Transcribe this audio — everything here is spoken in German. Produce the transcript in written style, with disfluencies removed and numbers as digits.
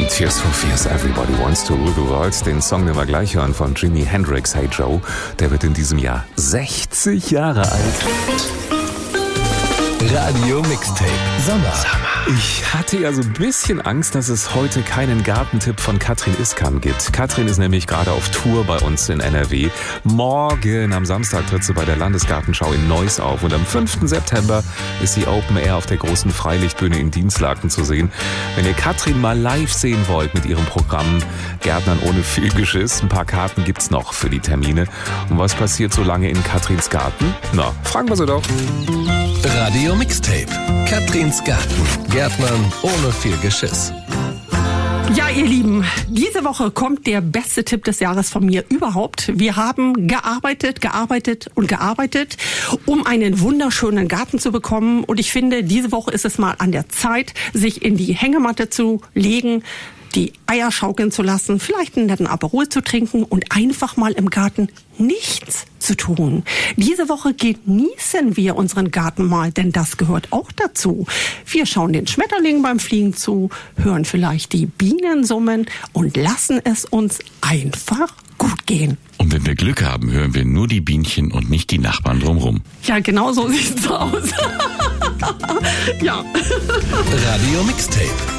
Tears for Fears, Everybody Wants to Rule the World. Den Song, den wir gleich hören von Jimi Hendrix, Hey Joe, der wird in diesem Jahr 60 Jahre alt. Radio Mixtape Sommer. Ich hatte ja so ein bisschen Angst, dass es heute keinen Gartentipp von Katrin Iskan gibt. Katrin ist nämlich gerade auf Tour bei uns in NRW. Morgen am Samstag tritt sie bei der Landesgartenschau in Neuss auf. Und am 5. September ist sie Open Air auf der großen Freilichtbühne in Dinslaken zu sehen. Wenn ihr Katrin mal live sehen wollt mit ihrem Programm Gärtnern ohne viel Geschiss, ein paar Karten gibt's noch für die Termine. Und was passiert so lange in Katrins Garten? Na, fragen wir sie doch. Radio Mixtape. Katrins Garten. Gärtnern ohne viel Geschiss. Ja, ihr Lieben, diese Woche kommt der beste Tipp des Jahres von mir überhaupt. Wir haben gearbeitet, um einen wunderschönen Garten zu bekommen. Und ich finde, diese Woche ist es mal an der Zeit, sich in die Hängematte zu legen, die Eier schaukeln zu lassen, vielleicht einen netten Aperol zu trinken und einfach mal im Garten nichts zu tun. Diese Woche genießen wir unseren Garten mal, denn das gehört auch dazu. Wir schauen den Schmetterlingen beim Fliegen zu, hören vielleicht die Bienen summen und lassen es uns einfach gut gehen. Und wenn wir Glück haben, hören wir nur die Bienchen und nicht die Nachbarn drumherum. Ja, genau so sieht's aus. Ja. Radio Mixtape.